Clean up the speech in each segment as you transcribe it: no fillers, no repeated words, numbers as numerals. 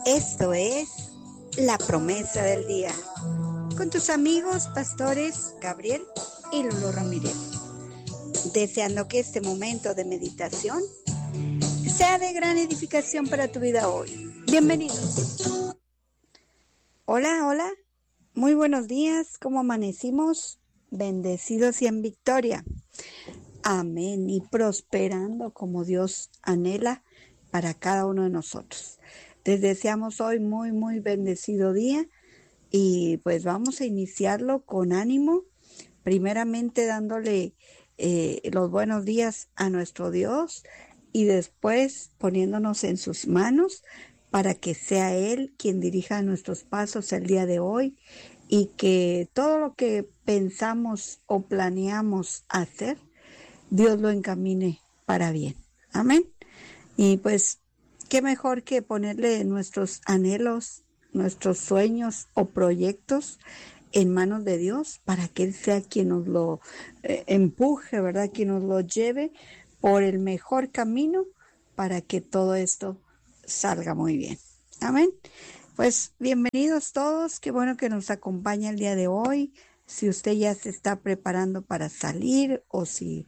Esto es La Promesa del Día, con tus amigos pastores Gabriel y Lulu Ramírez, deseando que este momento de meditación sea de gran edificación para tu vida hoy. Bienvenidos. Hola, hola, muy buenos días, ¿cómo amanecimos? Bendecidos y en victoria. Amén, y prosperando como Dios anhela para cada uno de nosotros. Les deseamos hoy muy bendecido día y pues vamos a iniciarlo con ánimo, primeramente dándole los buenos días a nuestro Dios y después poniéndonos en sus manos para que sea Él quien dirija nuestros pasos el día de hoy y que todo lo que pensamos o planeamos hacer, Dios lo encamine para bien. Amén. Y pues, qué mejor que ponerle nuestros anhelos, nuestros sueños o proyectos en manos de Dios para que Él sea quien nos lo empuje, ¿verdad? Quien nos lo lleve por el mejor camino para que todo esto salga muy bien. Amén. Pues bienvenidos todos, qué bueno que nos acompaña el día de hoy. Si usted ya se está preparando para salir o si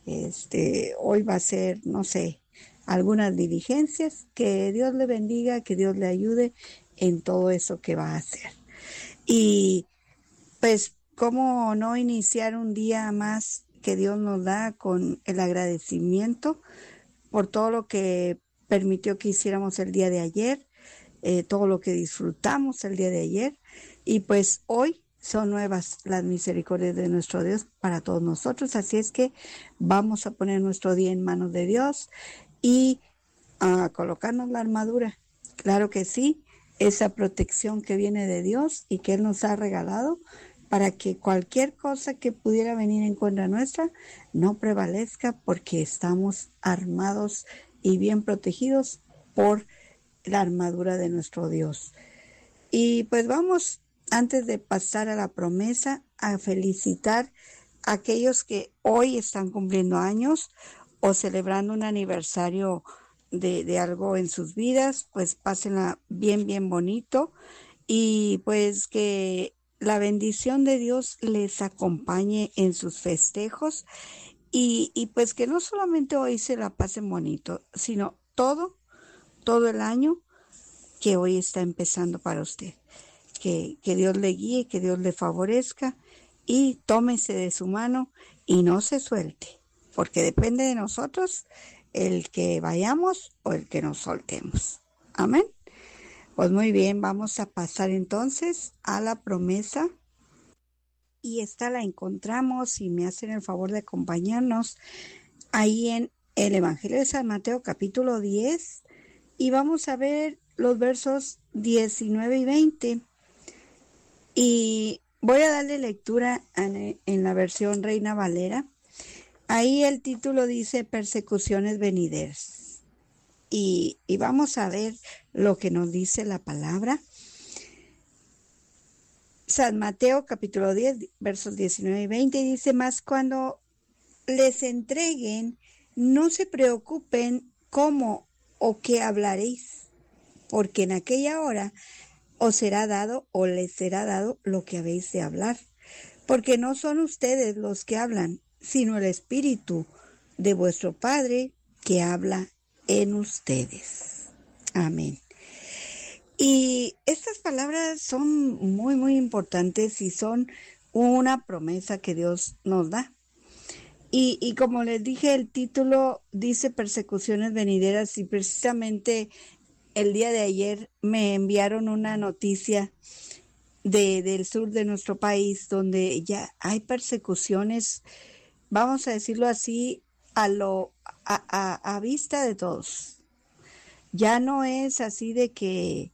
hoy va a ser, no sé, algunas diligencias, que Dios le bendiga, que Dios le ayude en todo eso que va a hacer. Y pues, ¿cómo no iniciar un día más que Dios nos da con el agradecimiento por todo lo que permitió que hiciéramos el día de ayer, todo lo que disfrutamos el día de ayer? Y pues hoy son nuevas las misericordias de nuestro Dios para todos nosotros, así es que vamos a poner nuestro día en manos de Dios y a colocarnos la armadura. Claro que sí, esa protección que viene de Dios y que Él nos ha regalado para que cualquier cosa que pudiera venir en contra nuestra no prevalezca, porque estamos armados y bien protegidos por la armadura de nuestro Dios. Y pues vamos, antes de pasar a la promesa, a felicitar a aquellos que hoy están cumpliendo años o celebrando un aniversario de algo en sus vidas. Pues pásenla bien bonito y pues que la bendición de Dios les acompañe en sus festejos y pues que no solamente hoy se la pasen bonito, sino todo el año que hoy está empezando para usted. Que Dios le guíe, que Dios le favorezca y tómese de su mano y no se suelte, porque depende de nosotros el que vayamos o el que nos soltemos. Amén. Pues muy bien, vamos a pasar entonces a la promesa. Y esta la encontramos, si me hacen el favor de acompañarnos, ahí en el Evangelio de San Mateo capítulo 10, y vamos a ver los versos 19 y 20. Y voy a darle lectura en la versión Reina Valera. Ahí el título dice Persecuciones venideras. Y vamos a ver lo que nos dice la palabra. San Mateo capítulo 10, versos 19 y 20 dice: Mas cuando les entreguen, no se preocupen cómo o qué hablaréis, porque en aquella hora os será dado o les será dado lo que habéis de hablar, porque no son ustedes los que hablan, sino el Espíritu de vuestro Padre que habla en ustedes. Amén. Y estas palabras son muy importantes y son una promesa que Dios nos da. Y como les dije, el título dice persecuciones venideras, y precisamente el día de ayer me enviaron una noticia del sur de nuestro país, donde ya hay persecuciones, vamos a decirlo así, a vista de todos. Ya no es así de que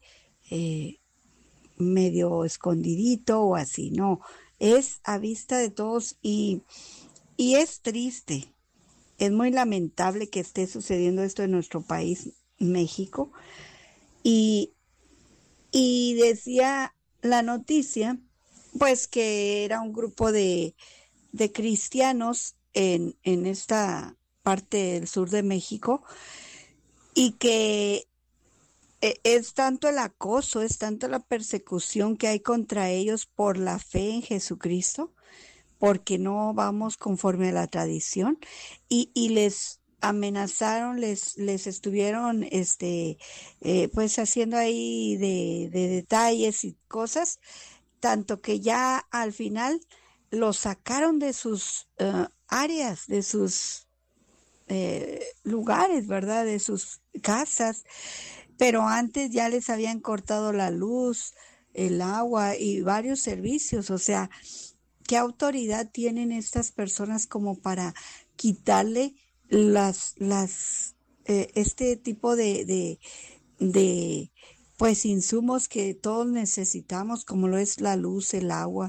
medio escondidito o así, no, es a vista de todos y es triste, es muy lamentable que esté sucediendo esto en nuestro país, México, y decía la noticia, pues que era un grupo de cristianos en esta parte del sur de México y que Es tanto el acoso, es tanto la persecución que hay contra ellos por la fe en Jesucristo, porque no vamos conforme a la tradición, y les amenazaron, les estuvieron pues haciendo ahí de detalles y cosas, tanto que ya al final los sacaron de sus áreas, de sus lugares, ¿verdad? De sus casas, pero antes ya les habían cortado la luz, el agua y varios servicios. O sea, ¿qué autoridad tienen estas personas como para quitarle este tipo de pues insumos que todos necesitamos, como lo es la luz, el agua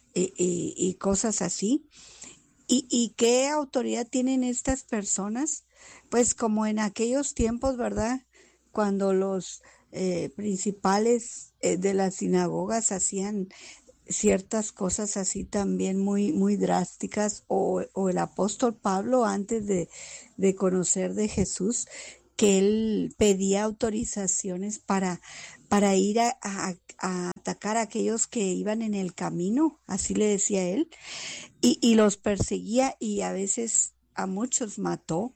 y cosas así? ¿Y qué autoridad tienen estas personas? Pues como en aquellos tiempos, ¿verdad? Cuando los principales de las sinagogas hacían ciertas cosas así también muy, muy drásticas, o el apóstol Pablo antes de conocer de Jesús, que él pedía autorizaciones para ir a atacar a aquellos que iban en el camino, así le decía él, y los perseguía, y a veces a muchos mató.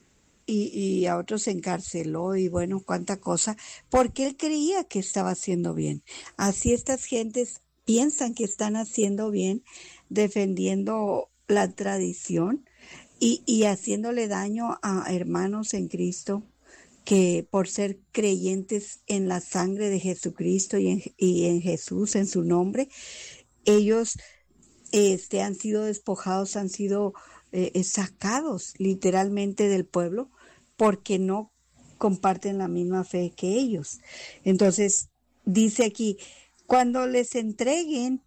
Y a otros encarceló, y bueno, cuánta cosa, porque él creía que estaba haciendo bien. Así estas gentes piensan que están haciendo bien, defendiendo la tradición y haciéndole daño a hermanos en Cristo, que por ser creyentes en la sangre de Jesucristo y en Jesús, en su nombre, ellos han sido despojados, han sido sacados literalmente del pueblo, porque no comparten la misma fe que ellos. Entonces, dice aquí, cuando les entreguen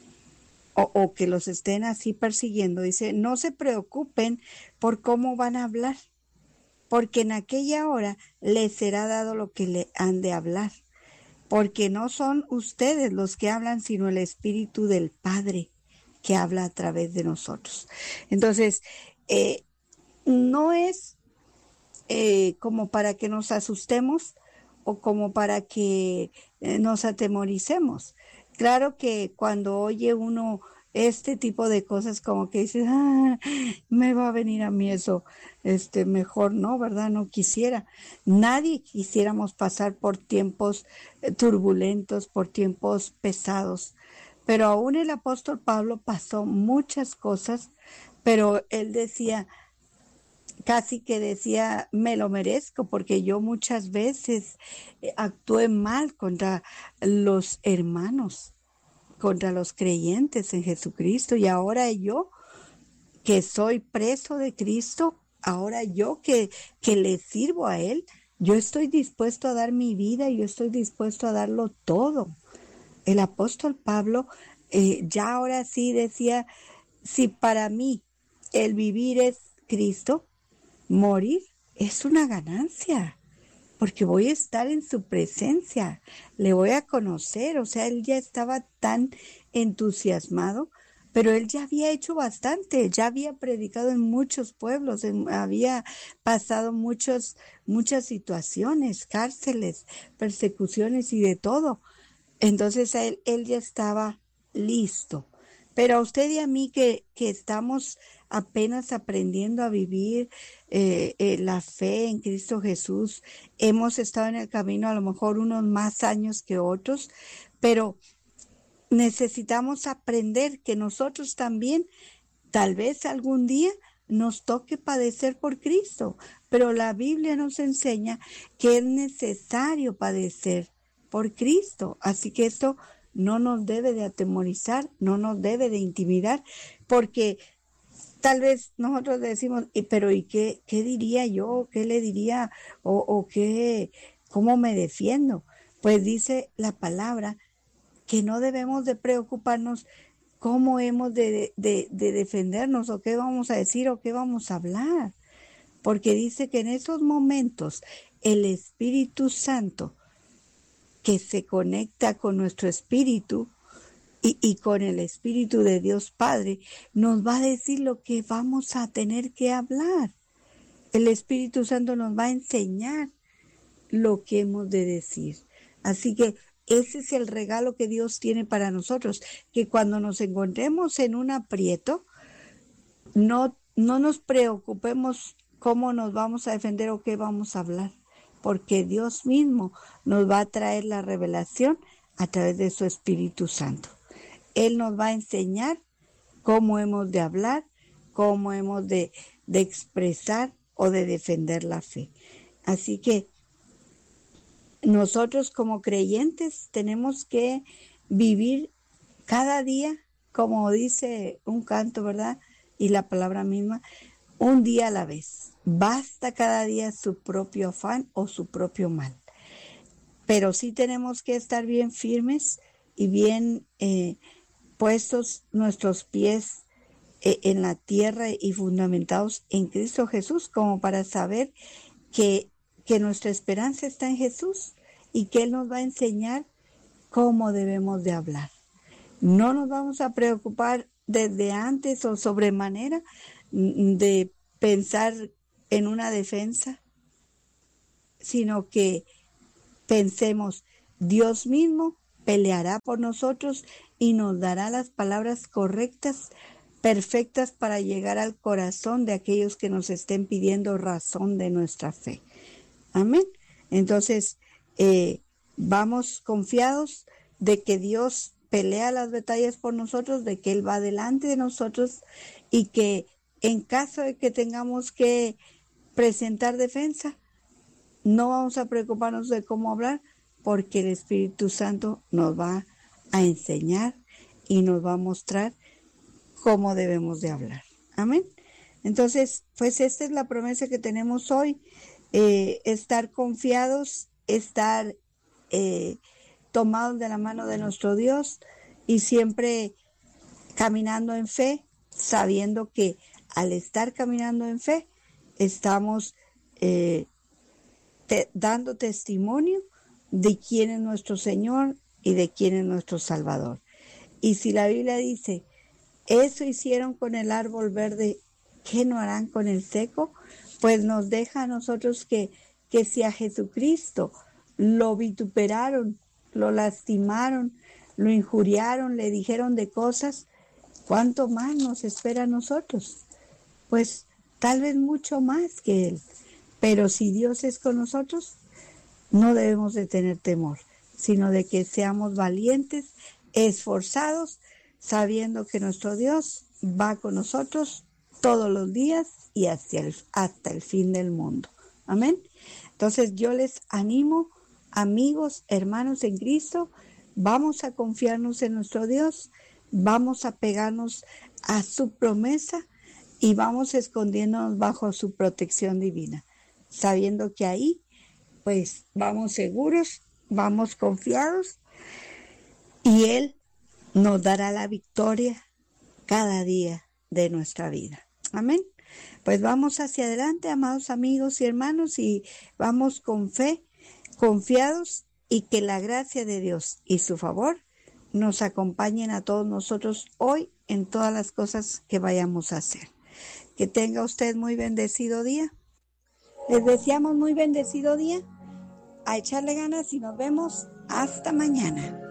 o que los estén así persiguiendo, dice, no se preocupen por cómo van a hablar, porque en aquella hora les será dado lo que le han de hablar, porque no son ustedes los que hablan, sino el Espíritu del Padre que habla a través de nosotros. Entonces, no es como para que nos asustemos o como para que nos atemoricemos. Claro que cuando oye uno este tipo de cosas, como que dices, me va a venir a mí eso, mejor no, ¿verdad? No quisiera. Nadie quisiéramos pasar por tiempos turbulentos, por tiempos pesados. Pero aún el apóstol Pablo pasó muchas cosas, pero él decía, casi que decía, me lo merezco, porque yo muchas veces actué mal contra los hermanos, contra los creyentes en Jesucristo, y ahora yo que soy preso de Cristo, ahora yo que le sirvo a Él, yo estoy dispuesto a dar mi vida, yo estoy dispuesto a darlo todo. El apóstol Pablo ya ahora sí decía, si para mí el vivir es Cristo, morir es una ganancia, porque voy a estar en su presencia, le voy a conocer. O sea, él ya estaba tan entusiasmado, pero él ya había hecho bastante, ya había predicado en muchos pueblos, había pasado muchas situaciones, cárceles, persecuciones y de todo. Entonces él ya estaba listo. Pero a usted y a mí que estamos apenas aprendiendo a vivir la fe en Cristo Jesús, hemos estado en el camino a lo mejor unos más años que otros, pero necesitamos aprender que nosotros también, tal vez algún día, nos toque padecer por Cristo, pero la Biblia nos enseña que es necesario padecer por Cristo. Así que esto no nos debe de atemorizar, no nos debe de intimidar, porque tal vez nosotros decimos, pero ¿y qué diría yo? ¿Qué le diría? ¿O qué? ¿Cómo me defiendo? Pues dice la palabra que no debemos de preocuparnos cómo hemos de defendernos, o qué vamos a decir, o qué vamos a hablar, porque dice que en esos momentos el Espíritu Santo, que se conecta con nuestro espíritu y con el Espíritu de Dios Padre, nos va a decir lo que vamos a tener que hablar. El Espíritu Santo nos va a enseñar lo que hemos de decir. Así que ese es el regalo que Dios tiene para nosotros, que cuando nos encontremos en un aprieto, no nos preocupemos cómo nos vamos a defender o qué vamos a hablar, porque Dios mismo nos va a traer la revelación a través de su Espíritu Santo. Él nos va a enseñar cómo hemos de hablar, cómo hemos de expresar o de defender la fe. Así que nosotros como creyentes tenemos que vivir cada día, como dice un canto, ¿verdad? Y la palabra misma, un día a la vez. Basta cada día su propio afán o su propio mal. Pero sí tenemos que estar bien firmes y bien puestos nuestros pies en la tierra y fundamentados en Cristo Jesús, como para saber que nuestra esperanza está en Jesús y que Él nos va a enseñar cómo debemos de hablar. No nos vamos a preocupar desde antes o sobremanera de pensar en una defensa, sino que pensemos, Dios mismo peleará por nosotros y nos dará las palabras correctas, perfectas para llegar al corazón de aquellos que nos estén pidiendo razón de nuestra fe. Amén. Entonces, vamos confiados de que Dios pelea las batallas por nosotros, de que Él va delante de nosotros y que en caso de que tengamos que presentar defensa, no vamos a preocuparnos de cómo hablar, porque el Espíritu Santo nos va a enseñar y nos va a mostrar cómo debemos de hablar. Amén. Entonces, pues esta es la promesa que tenemos hoy, estar confiados, estar tomados de la mano de nuestro Dios y siempre caminando en fe, sabiendo que al estar caminando en fe, estamos dando testimonio de quién es nuestro Señor y de quién es nuestro Salvador. Y si la Biblia dice, eso hicieron con el árbol verde, ¿qué no harán con el seco? Pues nos deja a nosotros que si a Jesucristo lo vituperaron, lo lastimaron, lo injuriaron, le dijeron de cosas, ¿cuánto más nos espera a nosotros? Pues tal vez mucho más que Él. Pero si Dios es con nosotros, no debemos de tener temor, sino de que seamos valientes, esforzados, sabiendo que nuestro Dios va con nosotros todos los días y hasta el fin del mundo. Amén. Entonces yo les animo, amigos, hermanos en Cristo, vamos a confiarnos en nuestro Dios, vamos a pegarnos a su promesa y vamos escondiéndonos bajo su protección divina, sabiendo que ahí pues vamos seguros, vamos confiados y Él nos dará la victoria cada día de nuestra vida. Amén. Pues vamos hacia adelante, amados amigos y hermanos, y vamos con fe, confiados, y que la gracia de Dios y su favor nos acompañen a todos nosotros hoy en todas las cosas que vayamos a hacer. Que tenga usted muy bendecido día. Les deseamos muy bendecido día. A echarle ganas y nos vemos hasta mañana.